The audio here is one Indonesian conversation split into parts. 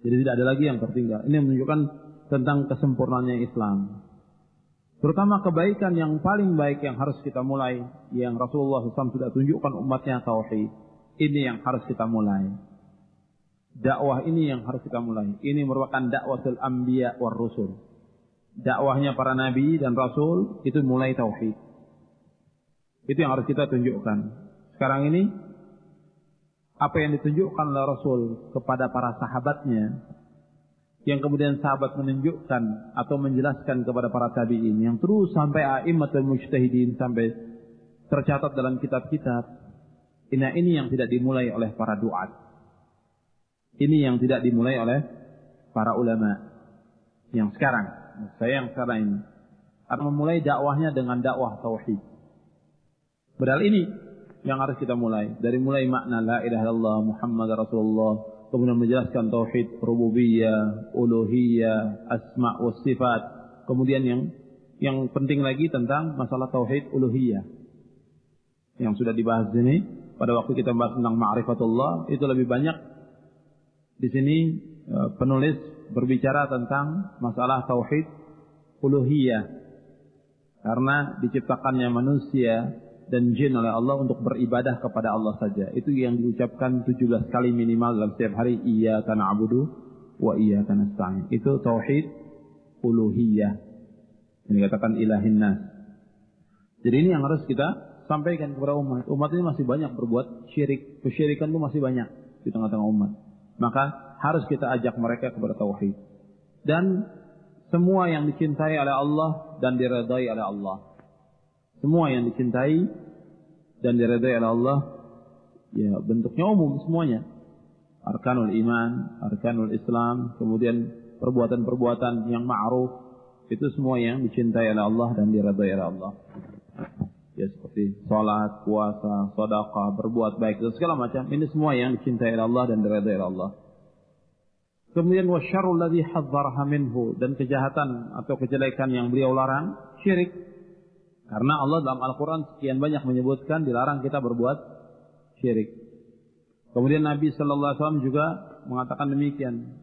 Jadi tidak ada lagi yang tertinggal. Ini menunjukkan tentang kesempurnaannya Islam. Terutama kebaikan yang paling baik yang harus kita mulai, yang Rasulullah SAW sudah tunjukkan umatnya, tauhid. Ini yang harus kita mulai. Dakwah ini yang harus kita mulai. Ini merupakan dakwatul anbiya war rusul. Dakwahnya para nabi dan rasul itu mulai tauhid. Itu yang harus kita tunjukkan. Sekarang ini apa yang ditunjukkan oleh Rasul kepada para sahabatnya, yang kemudian sahabat menunjukkan atau menjelaskan kepada para tabi'in, yang terus sampai a'immatul mujtahidin, sampai tercatat dalam kitab-kitab. Ini yang tidak dimulai oleh para duat. Ini yang tidak dimulai oleh para ulama yang sekarang. Saya yang sekarang ini akan memulai dakwahnya dengan dakwah tauhid. Padahal ini yang harus kita mulai. Dari mulai makna la ilaha illallah Muhammad Rasulullah, kemudian menjelaskan tauhid rububiyah, uluhiyah, asma wa sifat. Kemudian yang penting lagi tentang masalah tauhid uluhiyah yang sudah dibahas ini pada waktu kita bahas tentang ma'rifatullah. Itu lebih banyak di sini penulis berbicara tentang masalah tauhid uluhiyah, karena diciptakannya manusia dan jin oleh Allah untuk beribadah kepada Allah saja. Itu yang diucapkan 17 kali minimal dalam setiap hari. Iyyaka na'budu wa iyyaka nasta'in. Itu tauhid uluhiyah. Ini dikatakan ilahin nas. Jadi ini yang harus kita sampaikan kepada umat. Umat ini masih banyak berbuat syirik. Kesyirikan itu masih banyak di tengah-tengah umat. Maka harus kita ajak mereka kepada tauhid. Dan semua yang dicintai oleh Allah dan diridai oleh Allah. Semua yang dicintai dan diridai oleh Allah, ya bentuknya umum semuanya. Arkanul iman, arkanul Islam, kemudian perbuatan-perbuatan yang ma'ruf, itu semua yang dicintai oleh Allah dan diridai oleh Allah. Ya seperti salat, puasa, sedekah, berbuat baik, dan segala macam. Ini semua yang dicintai oleh Allah dan diridai oleh Allah. Kemudian wasyarrul ladzi hadzaraha minhu, dan kejahatan atau kejelekan yang beliau larang, syirik. Karena Allah dalam Al-Quran sekian banyak menyebutkan dilarang kita berbuat syirik. Kemudian Nabi Sallallahu Alaihi Wasallam juga mengatakan demikian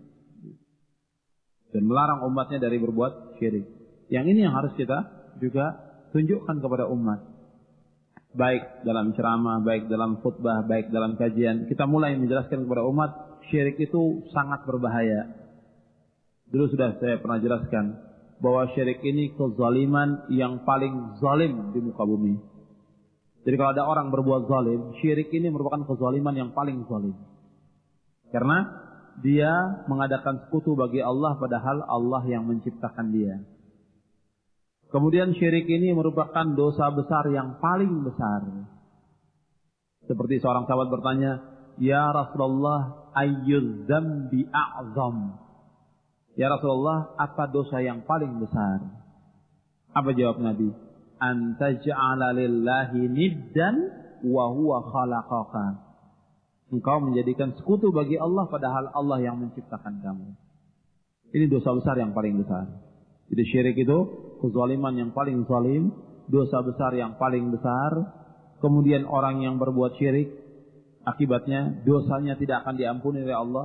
dan melarang umatnya dari berbuat syirik. Yang ini yang harus kita juga tunjukkan kepada umat, baik dalam ceramah, baik dalam khutbah, baik dalam kajian. Kita mulai menjelaskan kepada umat syirik itu sangat berbahaya. Dulu sudah saya pernah jelaskan bahwa syirik ini kezaliman yang paling zalim di muka bumi. Jadi kalau ada orang berbuat zalim, syirik ini merupakan kezaliman yang paling zalim. Karena dia mengadakan sekutu bagi Allah padahal Allah yang menciptakan dia. Kemudian syirik ini merupakan dosa besar yang paling besar. Seperti seorang sahabat bertanya, "Ya Rasulullah, ayyuz dzambi a'zam?" Ya Rasulullah, apa dosa yang paling besar? Apa jawab Nabi? Antaj'ala lillahi niddan wa huwa khalaqaka. Engkau menjadikan sekutu bagi Allah padahal Allah yang menciptakan kamu. Ini dosa besar yang paling besar. Jadi syirik itu kezaliman yang paling zalim, dosa besar yang paling besar. Kemudian orang yang berbuat syirik, akibatnya dosanya tidak akan diampuni oleh Allah.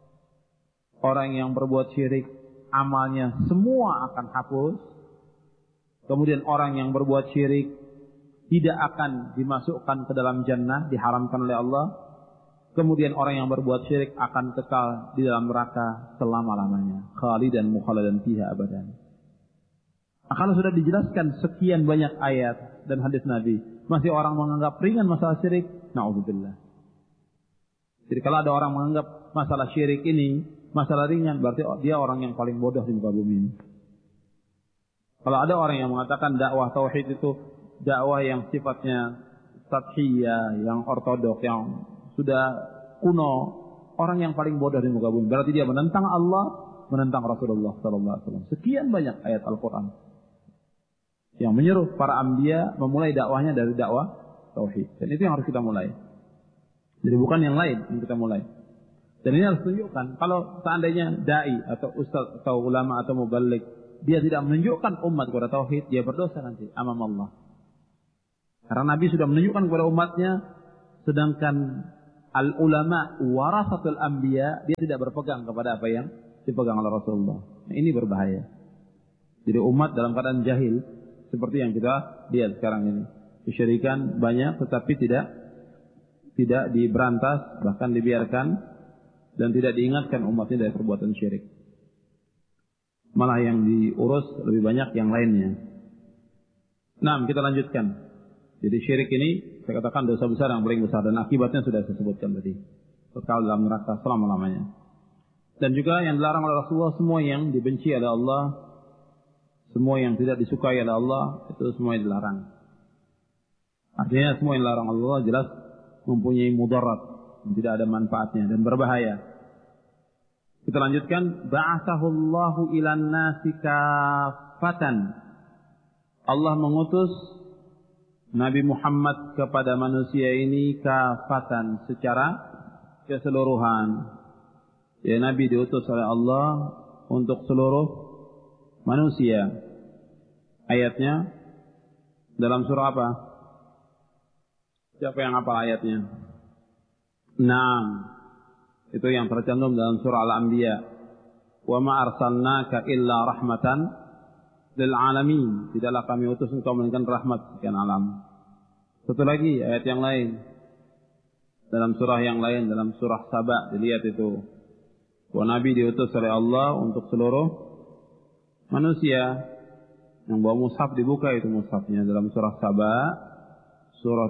Orang yang berbuat syirik, amalnya semua akan hapus. Kemudian orang yang berbuat syirik tidak akan dimasukkan ke dalam jannah, diharamkan oleh Allah. Kemudian orang yang berbuat syirik akan kekal di dalam neraka selama-lamanya. Khalidan mukhaladan fiha abadan. Kalau sudah dijelaskan sekian banyak ayat dan hadis Nabi, masih orang menganggap ringan masalah syirik, na'udzubillah. Jadi kalau ada orang menganggap masalah syirik ini masalah ringan, berarti dia orang yang paling bodoh di muka bumi ini. Kalau ada orang yang mengatakan dakwah tauhid itu dakwah yang sifatnya sathiyah, yang ortodok, yang sudah kuno, orang yang paling bodoh di muka bumi. Berarti dia menentang Allah, menentang Rasulullah sallallahu alaihi wasallam. Sekian banyak ayat Al-Qur'an yang menyuruh para anbiya memulai dakwahnya dari dakwah tauhid. Dan itu yang harus kita mulai. Jadi bukan yang lain yang kita mulai. Dan ini harus tunjukkan, kalau seandainya da'i atau ustaz atau ulama atau mubalik, dia tidak menunjukkan umat kepada tauhid, dia berdosa nanti amam Allah. Karena Nabi sudah menunjukkan kepada umatnya, sedangkan al-ulama warasatul anbiya, dia tidak berpegang kepada apa yang dipegang oleh Rasulullah. Nah, ini berbahaya. Jadi umat dalam keadaan jahil seperti yang kita lihat sekarang ini. Kesyirikan banyak tetapi tidak diberantas, bahkan dibiarkan dan tidak diingatkan umatnya dari perbuatan syirik. Malah yang diurus lebih banyak yang lainnya. Nah, kita lanjutkan. Jadi syirik ini saya katakan dosa besar yang paling besar dan akibatnya sudah saya sebutkan tadi. Kekal dalam neraka selama-lamanya. Dan juga yang dilarang oleh Rasulullah, semua yang dibenci oleh Allah, semua yang tidak disukai oleh Allah, itu semua yang dilarang. Artinya semua yang dilarang Allah jelas mempunyai mudarat, tidak ada manfaatnya dan berbahaya. Kita lanjutkan, ba'athahullahu ilan nasi kafatan. Allah mengutus Nabi Muhammad kepada manusia ini kafatan, secara keseluruhan. Ya, Nabi diutus oleh Allah untuk seluruh manusia. Ayatnya dalam surah apa? Siapa yang hafal ayatnya? Naam. Itu yang tercantum dalam surah Al-Anbiya. Wa ma arsalnaka illa rahmatan lil alamin. Tidaklah kami utus engkau melainkan rahmat sekian alam. Satu lagi ayat yang lain. Dalam surah yang lain, dalam surah Saba, dilihat itu. Bahwa Nabi diutus oleh Allah untuk seluruh manusia. Yang bawa mushaf dibuka itu mushafnya dalam surah Saba, surah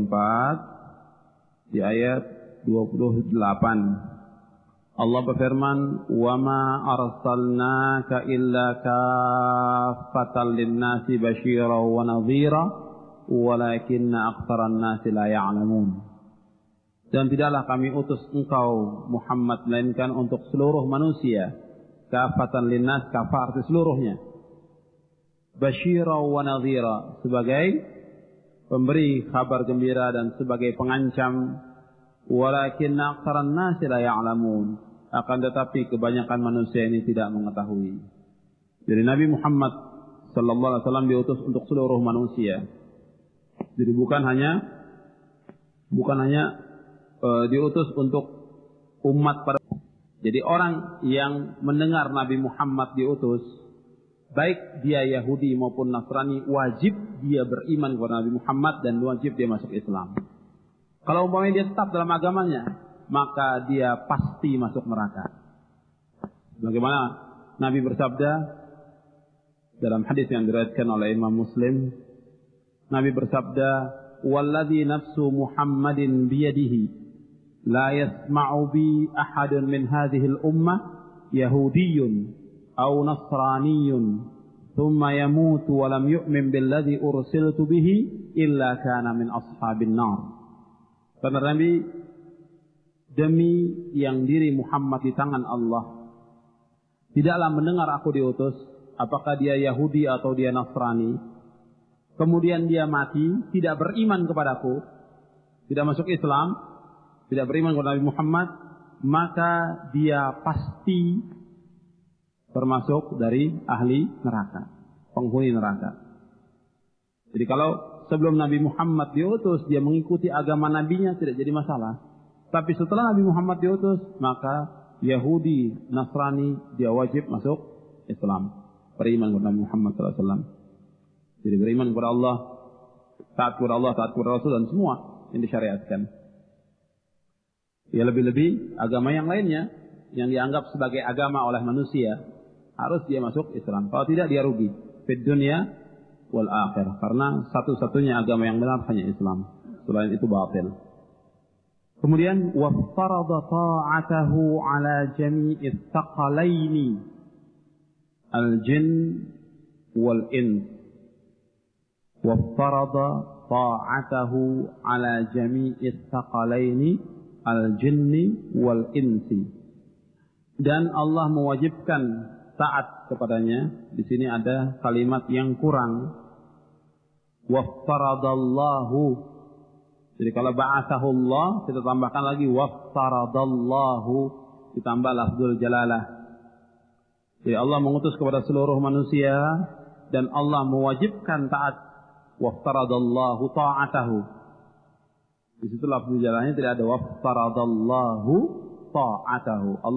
34 di ayat 28. Allah berfirman, "Wa ma arsalnaka illa kaffatan lin-nasi basyiran wa nadhira, walakinna aktsaran nasi la ya'lamun." Dan tidaklah kami utus engkau Muhammad melainkan untuk seluruh manusia. Kaffatan lin-nas, kafah arti seluruhnya. Basyiran wa nadhira, sebagai pemberi kabar gembira dan sebagai pengancam. Walakinna aktsaran nasi la ya'lamun. Akan tetapi kebanyakan manusia ini tidak mengetahui. Jadi Nabi Muhammad sallallahu alaihi wasallam diutus untuk seluruh manusia. Jadi bukan hanya diutus untuk umat pada. Jadi orang yang mendengar Nabi Muhammad diutus, baik dia Yahudi maupun Nasrani, wajib dia beriman kepada Nabi Muhammad dan wajib dia masuk Islam. Kalau umpamanya dia tetap dalam agamanya, maka dia pasti masuk neraka. Bagaimana Nabi bersabda dalam hadis yang diriwayatkan oleh Imam Muslim, Nabi bersabda, "Walladzi nafsu Muhammadin biyadihi, la yasma'u bi ahadun min hadhihi al-ummah yahudiyyun aw nasraniyyun, thumma yamutu wa lam yu'min billadzi ursiltu bihi illa kana min ashabin nar." Karena Nabi, demi yang diri Muhammad di tangan Allah, tidaklah mendengar aku diutus, apakah dia Yahudi atau dia Nasrani, kemudian dia mati, tidak beriman kepadaku, tidak masuk Islam, tidak beriman kepada Nabi Muhammad, maka dia pasti termasuk dari ahli neraka, penghuni neraka. Jadi kalau sebelum Nabi Muhammad diutus, dia mengikuti agama nabinya, tidak jadi masalah. Tapi setelah Nabi Muhammad diutus, maka Yahudi, Nasrani, dia wajib masuk Islam. Beriman kepada Nabi Muhammad SAW. Jadi beriman kepada Allah, taat kepada Allah, taat kepada Rasul, dan semua yang disyariatkan. Ya, lebih-lebih agama yang lainnya, yang dianggap sebagai agama oleh manusia, harus dia masuk Islam. Kalau tidak, dia rugi. Fid dunya wal akhirah. Karena satu-satunya agama yang benar hanya Islam. Selain itu batil. Kemudian waftarada ta'atahu ala jami'is thaqalaini al-jin wal ins. Waftarada ta'atahu ala jami'is thaqalaini al-jinni wal insi. Dan Allah mewajibkan taat kepadanya. Di sini ada kalimat yang kurang. Waftaradallahu. Jadi kalau ba'athahullah, kita tambahkan lagi waftaradallahu, ditambah lafzul jalalah. Jadi Allah mengutus kepada seluruh manusia dan Allah mewajibkan taat. Waftaradallahu ta'atahu. Di situ lafzul jalalahnya tidak ada waftaradallahu ta'atahu.